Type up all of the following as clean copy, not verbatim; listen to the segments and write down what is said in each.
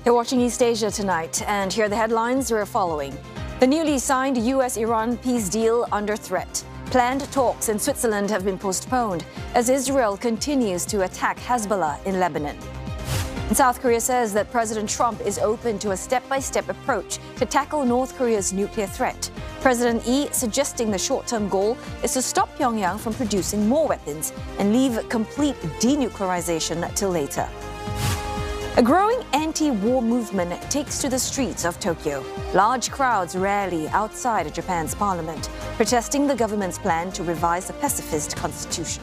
You're watching East Asia tonight, and here are the headlines we're following. The newly signed US-Iran peace deal under threat. Planned talks in Switzerland have been postponed as Israel continues to attack Hezbollah in Lebanon. And South Korea says that President Trump is open to a step-by-step approach to tackle North Korea's nuclear threat. President Lee suggesting the short-term goal is to stop Pyongyang from producing more weapons and leave complete denuclearization till later. A growing anti-war movement takes to the streets of Tokyo. Large crowds rally outside Japan's parliament, protesting the government's plan to revise the pacifist constitution.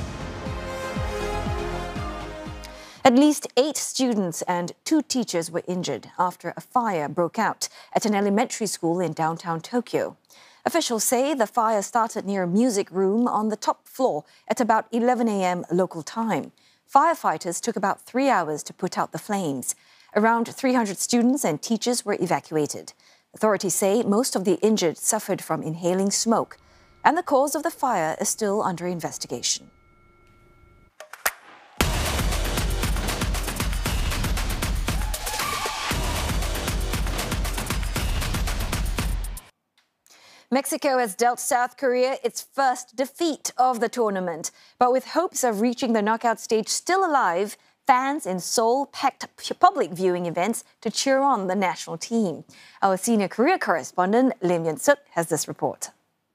At least 8 students and 2 teachers were injured after a fire broke out at an elementary school in downtown Tokyo. Officials say the fire started near a music room on the top floor at about 11 a.m. local time. Firefighters took about 3 hours to put out the flames. Around 300 students and teachers were evacuated. Authorities say most of the injured suffered from inhaling smoke, and the cause of the fire is still under investigation. Mexico has dealt South Korea its first defeat of the tournament. But with hopes of reaching the knockout stage still alive, fans in Seoul packed public viewing events to cheer on the national team. Our senior Korea correspondent, Lim Yun-suk, has this report.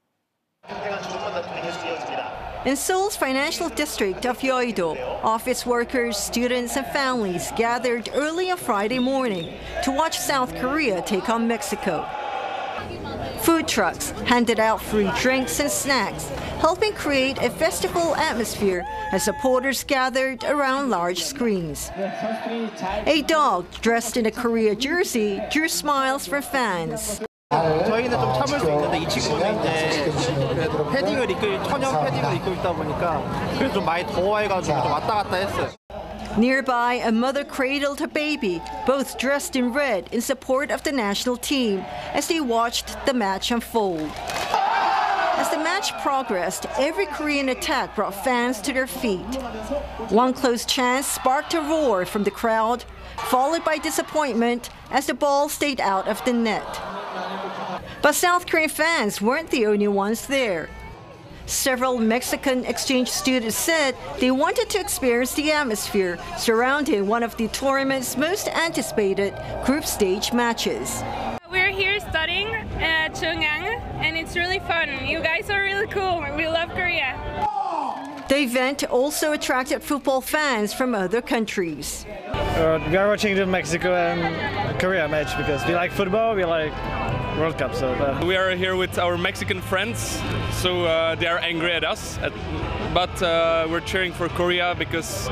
In Seoul's financial district of Yeouido, office workers, students and families gathered early on Friday morning to watch South Korea take on Mexico. Food trucks handed out free drinks and snacks, helping create a festival atmosphere as supporters gathered around large screens. A dog dressed in a Korea jersey drew smiles from fans. 저희는 좀 참을 수 있는데 이 친구는 이제 천연 패딩을 입고 있다 보니까 그래서 좀 많이 더워해가지고 좀 왔다 갔다 했어요. Nearby, a mother cradled her baby, both dressed in red in support of the national team, as they watched the match unfold. As the match progressed, every Korean attack brought fans to their feet. One close chance sparked a roar from the crowd, followed by disappointment as the ball stayed out of the net. But South Korean fans weren't the only ones there. Several Mexican exchange students said they wanted to experience the atmosphere surrounding one of the tournament's most anticipated group stage matches. We're here studying at Chungang, and it's really fun. You guys are really cool. We love Korea. The event also attracted football fans from other countries. We are watching the Mexico and Korea match because we like football, we like World Cup. We are here with our Mexican friends, so they are angry at us, but we're cheering for Korea because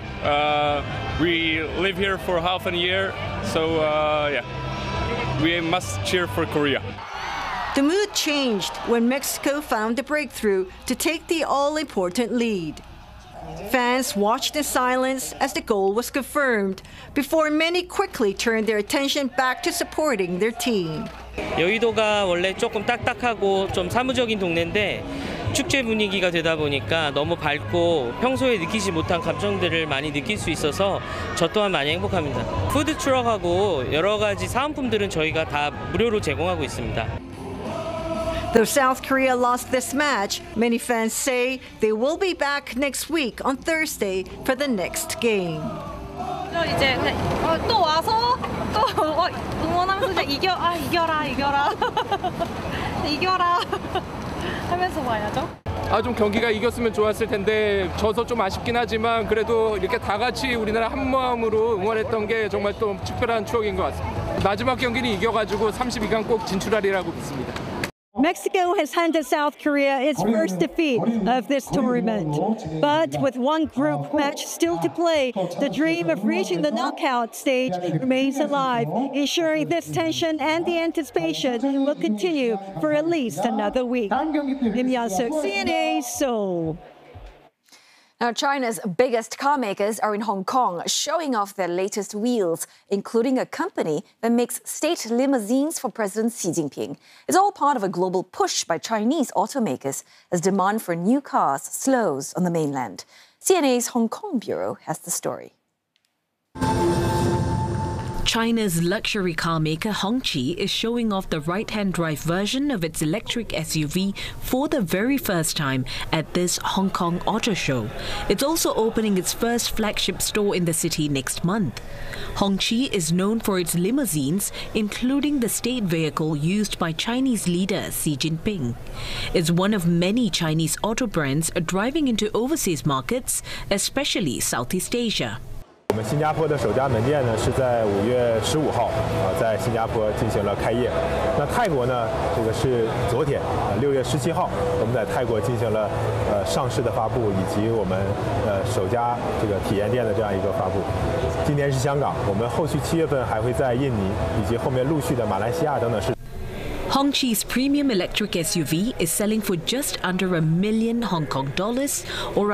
we live here for half a year, so we must cheer for Korea. The mood changed when Mexico found the breakthrough to take the all-important lead. Fans watched in silence as the goal was confirmed before many quickly turned their attention back to supporting their team. 여의도가 원래 조금 딱딱하고 좀 사무적인 동네인데 축제 분위기가 되다 보니까 너무 밝고 평소에 느끼지 못한 감정들을 많이 느낄 수 있어서 저 또한 많이 행복합니다. 푸드 트럭하고 여러 가지 사은품들은 저희가 다 무료로 제공하고 있습니다. Though South Korea lost this match, many fans say they will be back next week on Thursday for the next game. 이제 또 와서 또 응원하면서 이제 이겨라 이겨라 하면서 와야죠. 좀 경기가 이겼으면 좋았을 텐데 져서 좀 아쉽긴 하지만 그래도 이렇게 다 같이 우리나라 한 마음으로 응원했던 게 정말 또 특별한 추억인 것 같습니다. 마지막 경기는 이겨가지고 32강 꼭 진출하리라고 믿습니다. Mexico has handed South Korea its first defeat of this tournament. But with one group match still to play, the dream of reaching the knockout stage remains alive, ensuring this tension and the anticipation will continue for at least another week. Lim Yun-suk, CNA, Seoul. Now, China's biggest car makers are in Hong Kong, showing off their latest wheels, including a company that makes state limousines for President Xi Jinping. It's all part of a global push by Chinese automakers as demand for new cars slows on the mainland. CNA's Hong Kong bureau has the story. China's luxury car maker Hongqi is showing off the right-hand drive version of its electric SUV for the very first time at this Hong Kong Auto Show. It's also opening its first flagship store in the city next month. Hongqi is known for its limousines, including the state vehicle used by Chinese leader Xi Jinping. It's one of many Chinese auto brands driving into overseas markets, especially Southeast Asia. 我们新加坡的首家门店呢是在5月15号在新加坡进行了开业。那泰国呢，这个是昨天6月17号，我们在泰国进行了上市的发布，以及我们首家这个体验店的这样一个发布。今天是香港，我们后续7月份还会在印尼以及后面陆续的马来西亚等等市。 Hongqi's premium electric SUV is selling for just under $1 million Hong Kong dollars or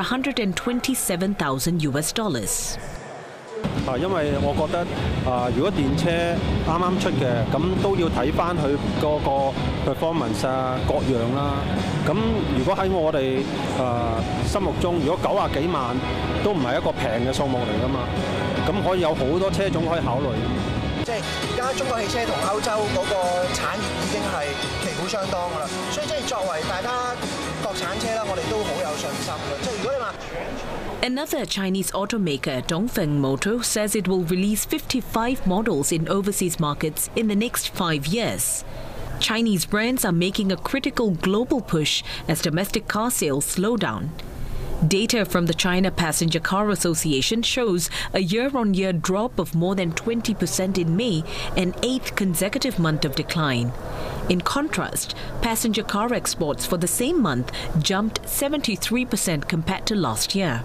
$127,000 US. 因為我覺得如果電車啱啱出嘅，咁都要睇翻佢嗰個 performance 各樣啦。咁如果喺我哋心目中，如果90幾萬都唔係一個平嘅數目嚟㗎嘛，咁可以有好多車種可以考慮。 即係而家中國汽車同歐洲嗰個產業已經係旗鼓相當㗎啦，所以即係作為大家國產車啦，我哋都好有信心嘅。即係如果你話。 Another Chinese automaker, Dongfeng Motor, says it will release 55 models in overseas markets in the next 5 years. Chinese brands are making a critical global push as domestic car sales slow down. Data from the China Passenger Car Association shows a year-on-year drop of more than 20% in May, an 8th consecutive month of decline. In contrast, passenger car exports for the same month jumped 73% compared to last year.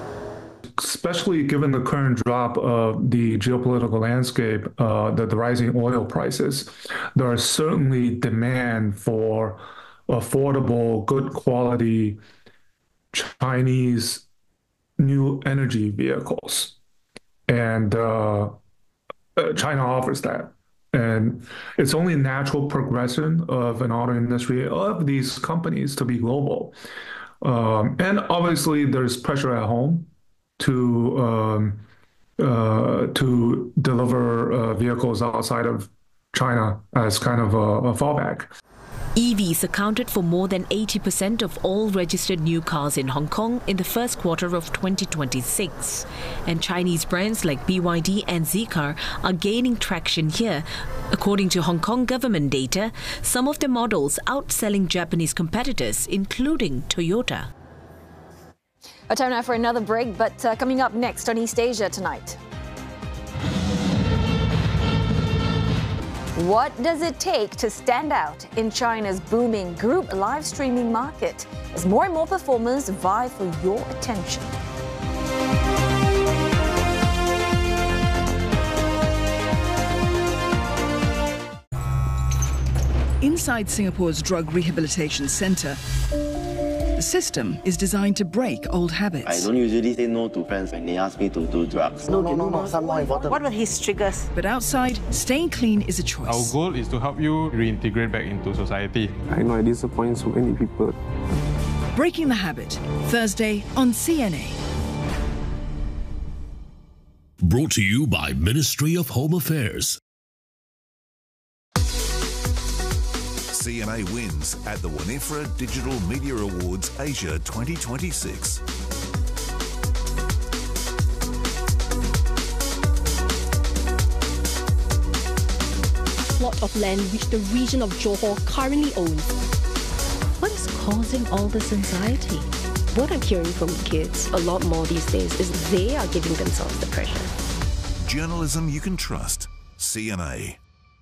Especially given the current drop of the geopolitical landscape, the rising oil prices, there is certainly demand for affordable, good quality Chinese new energy vehicles. And China offers that. And it's only a natural progression of an auto industry of these companies to be global. And obviously there's pressure at home to deliver vehicles outside of China as kind of a fallback. EVs accounted for more than 80% of all registered new cars in Hong Kong in the first quarter of 2026. And Chinese brands like BYD and Zeekr are gaining traction here. According to Hong Kong government data, some of the models outselling Japanese competitors, including Toyota. Time now for another break, but coming up next on East Asia tonight. What does it take to stand out in China's booming group live streaming market as more and more performers vie for your attention? Inside Singapore's Drug Rehabilitation Centre, the system is designed to break old habits. I don't usually say no to friends when they ask me to do drugs. No, some more important. What were his triggers? But outside, staying clean is a choice. Our goal is to help you reintegrate back into society. I know I disappoint so many people. Breaking the Habit, Thursday on CNA. Brought to you by Ministry of Home Affairs. CNA wins at the Winifred Digital Media Awards Asia 2026. Plot of land which the region of Johor currently owns. What is causing all this anxiety? What I'm hearing from kids a lot more these days is they are giving themselves the pressure. Journalism you can trust. CNA.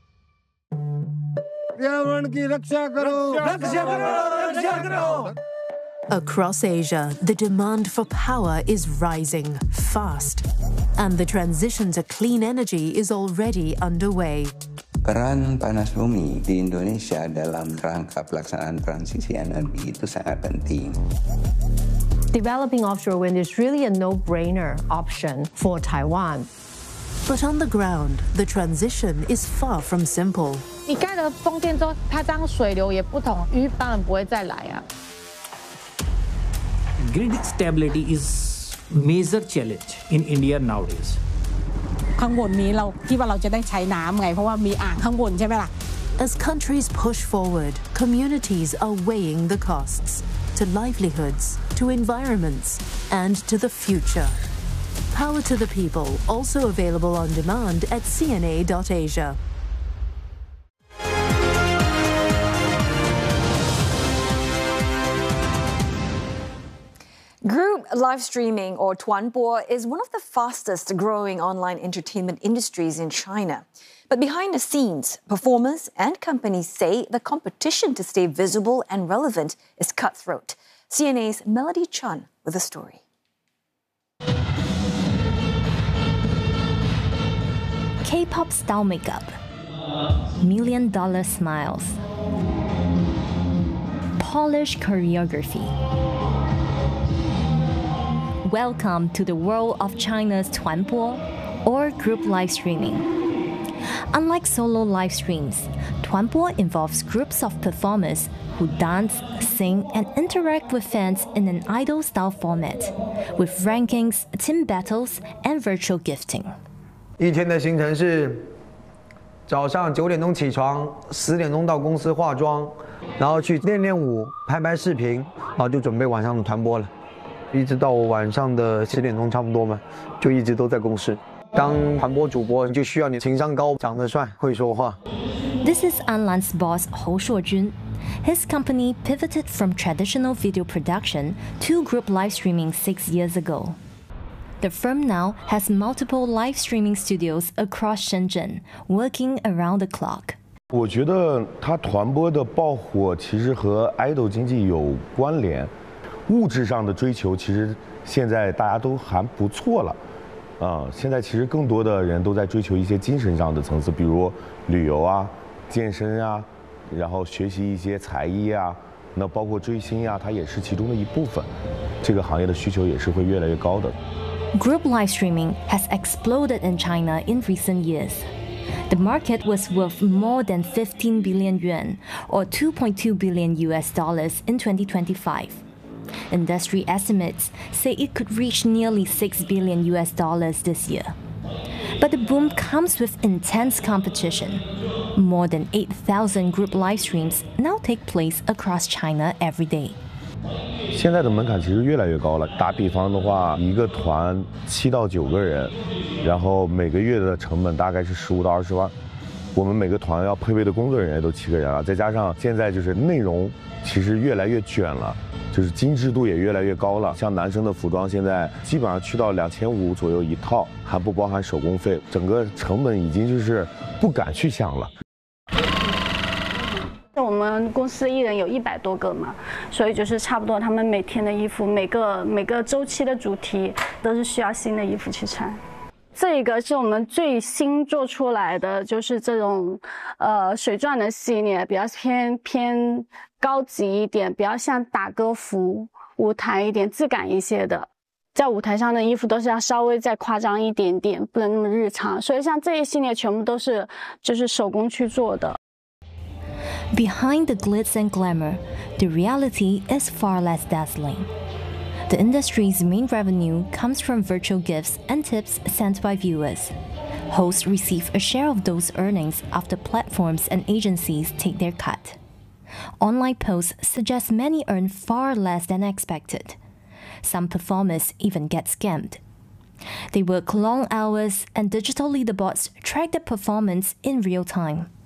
Across Asia, the demand for power is rising fast, and the transition to clean energy is already underway. Peran panas bumi di Indonesia dalam rangka pelaksanaan transisi energi itu sangat penting. Developing offshore wind is really a no-brainer option for Taiwan. But on the ground, the transition is far from simple. 你盖了风电之后，它这样水流也不同，鱼当然不会再来啊。 Grid stability is major challenge in India nowadays. ข้างบนนี้เราคิดว่าเราจะได้ใช้น้ำไงเพราะว่ามีอ่างข้างบนใช่ไหมล่ะ As countries push forward, communities are weighing the costs to livelihoods, to environments, and to the future. Power to the People, also available on demand at cna.asia. Group live streaming, or Tuanpo, is one of the fastest growing online entertainment industries in China. But behind the scenes, performers and companies say the competition to stay visible and relevant is cutthroat. CNA's Melody Chun with the story. K-pop style makeup, $1 million smiles, polished choreography. Welcome to the world of China's Tuanpo, or group live streaming. Unlike solo live streams, Tuanpo involves groups of performers who dance, sing, and interact with fans in an idol-style format, with rankings, team battles, and virtual gifting. 一天的行程是早上9点钟起床，10点钟到公司化妆，然后去练舞、拍视频，然后就准备晚上的团播了。一直到晚上的10点钟差不多嘛，就一直都在公司。当团播主播就需要你情商高、长得帅、会说话。 This is Anlan's boss Hou Shuojun. His company pivoted from traditional video production to group live streaming 6 years ago. The firm now has multiple live streaming studios across Shenzhen, working around the clock. 我觉得它团播的爆火其实和 idol 经济有关联，物质上的追求其实现在大家都还不错了，现在其实更多的人都在追求一些精神上的层次，比如旅游啊、健身啊，然后学习一些才艺啊，那包括追星啊，它也是其中的一部分。这个行业的需求也是会越来越高的。 Group live streaming has exploded in China in recent years. The market was worth more than 15 billion yuan, or $2.2 billion in 2025. Industry estimates say it could reach nearly $6 billion this year. But the boom comes with intense competition. More than 8,000 group live streams now take place across China every day. 现在的门槛其实越来越高了。打比方的话，一个团7到9个人，然后每个月的成本大概是15到20万。我们每个团要配备的工作人员都7个人了，再加上现在就是内容其实越来越卷了，就是精致度也越来越高了。像男生的服装现在基本上去到2500左右一套，还不包含手工费，整个成本已经就是不敢去想了。 我们公司艺人有100多个嘛，所以就是差不多他们每天的衣服，每个周期的主题都是需要新的衣服去穿。这个是我们最新做出来的，就是这种水钻的系列，比较偏高级一点，比较像打歌服、舞台一点、质感一些的。在舞台上的衣服都是要稍微再夸张一点点，不能那么日常。所以像这一系列全部都是就是手工去做的。 Behind the glitz and glamour, the reality is far less dazzling. The industry's main revenue comes from virtual gifts and tips sent by viewers. Hosts receive a share of those earnings after platforms and agencies take their cut. Online posts suggest many earn far less than expected. Some performers even get scammed. They work long hours, and digital leaderboards track their performance in real time.